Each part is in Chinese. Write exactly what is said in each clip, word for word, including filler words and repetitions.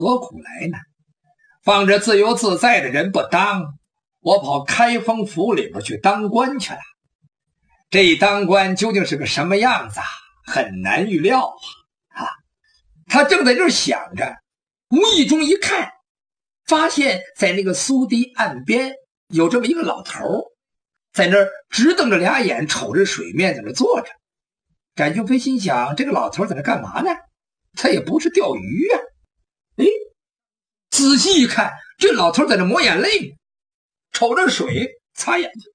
何苦来呢？放着自由自在的人不当，我跑开封府里边去当官去了。这一当官究竟是个什么样子啊？很难预料啊！啊，他正在这儿想着，无意中一看，发现在那个苏堤岸边有这么一个老头，在那儿直瞪着俩眼，瞅着水面在那坐着。展雄飞心想，这个老头在那干嘛呢？他也不是钓鱼啊。哎，仔细一看，这老头在那抹眼泪，瞅着水擦眼睛。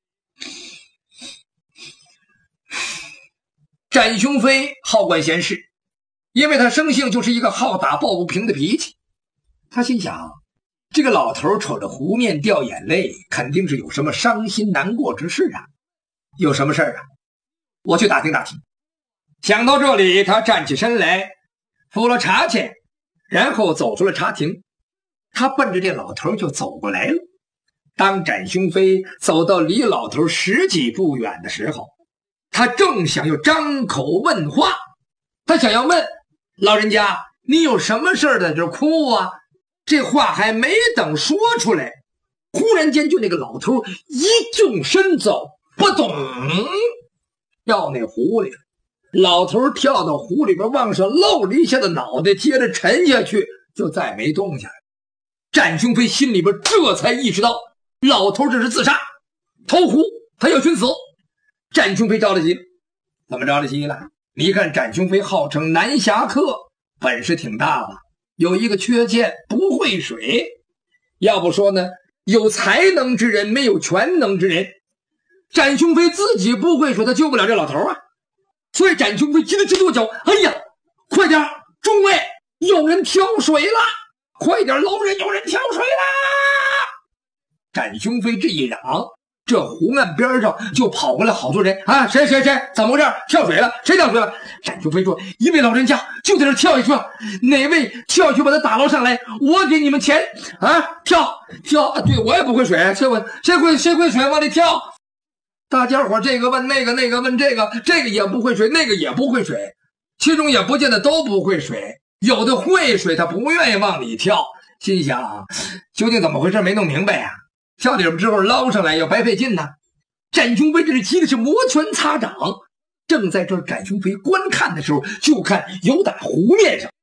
展雄飞好管闲事，因为他生性就是一个好打抱不平的脾气。他心想，这个老头瞅着湖面掉眼泪，肯定是有什么伤心难过之事啊。有什么事啊？我去打听打听。想到这里，他站起身来，付了茶钱，然后走出了茶亭。他奔着这老头就走过来了。当展雄飞走到离老头十几步远的时候，他正想要张口问话，他想要问老人家，你有什么事在这哭啊？这话还没等说出来，忽然间就那个老头一纵身走，不懂掉那湖里了。老头跳到湖里边，往上露了一下的脑袋，接着沉下去，就再没动下来。展雄飞心里边这才意识到，老头这是自杀，投湖，他要寻死。展雄飞着了急了，怎么着了急了？你看展雄飞号称南侠客，本事挺大吧？有一个缺陷，不会水。要不说呢，有才能之人没有全能之人。展雄飞自己不会水，他救不了这老头啊。所以展雄飞急得直跺脚，哎呀，快点，众位，有人跳水了，快点，老人有人跳水啦！展雄飞这一嚷，这湖岸边上就跑过来好多人啊！谁谁谁怎么回事？跳水了？谁跳水了？展雄飞说：“一位老人家就在这跳下去了，哪位跳下去把他打捞上来，我给你们钱啊！跳跳！对，我也不会水，谁会谁会谁会水往里跳？大家伙这个问那个，那个问这个，这个也不会水，那个也不会水，其中也不见得都不会水，有的会水，他不愿意往里跳。心想，究竟怎么回事？没弄明白呀、啊！跳里边之后捞上来要白费劲呢。展雄飞这是急的是摩拳擦掌。正在这展雄飞观看的时候，就看由打湖面上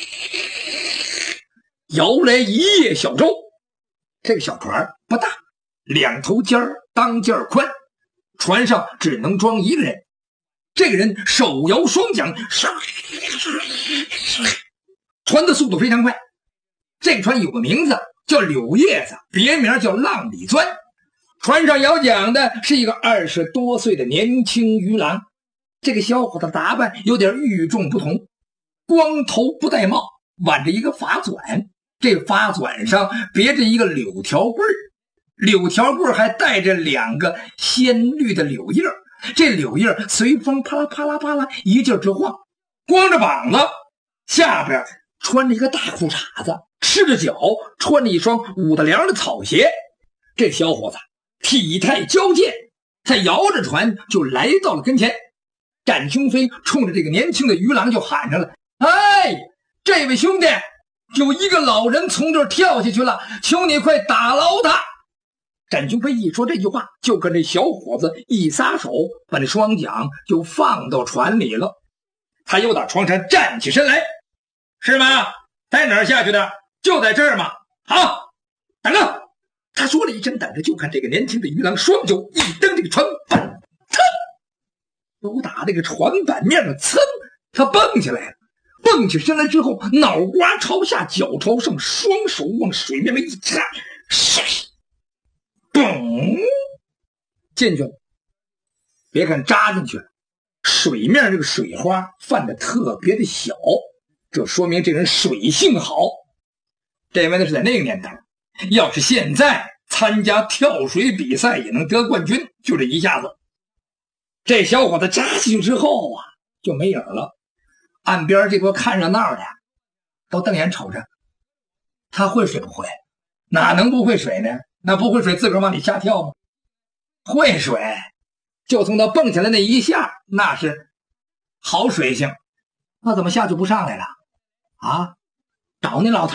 摇来一叶小舟。这个小船不大，两头尖儿当间宽，船上只能装一个人。这个人手摇双桨，船的速度非常快。这个船有个名字叫柳叶子，别名叫浪里钻。船上摇桨的是一个二十多岁的年轻渔郎。这个小伙子打扮有点与众不同，光头不戴帽，挽着一个发卷，这发卷上别着一个柳条棍儿，柳条棍儿还带着两个鲜绿的柳叶，这柳叶随风啪啦啪啦啪啦一劲儿直晃。光着膀子，下边穿着一个大裤衩子，赤着脚，穿着一双五大梁的草鞋。这小伙子体态矫健，他摇着船就来到了跟前。展雄飞冲着这个年轻的渔郎就喊上了：“哎，这位兄弟，有一个老人从这儿跳下去了，求你快打捞他！”展雄飞一说这句话，就跟这小伙子一撒手，把这双桨就放到船里了。他又打床上站起身来：“是吗？在哪儿下去的？就在这儿吗？好，等着！”他说了一声等着，就看这个年轻的渔郎双手一蹬这个船板，噌，都打这个船板面上，噌，他蹦起来了。蹦起身来之后，脑瓜朝下，脚朝上，双手往水面上一插，嘣，进去了。别看扎进去了，水面这个水花泛得特别的小，这说明这人水性好。这位呢是在那个年代，要是现在参加跳水比赛也能得冠军，就这一下子。这小伙子扎进去之后啊，就没影了。岸边这波看热闹的都瞪眼瞅着，他会水不会？哪能不会水呢？那不会水自个儿往里瞎跳吗？会水，就从他蹦起来那一下，那是好水性。那怎么下去不上来了啊？ 找那老头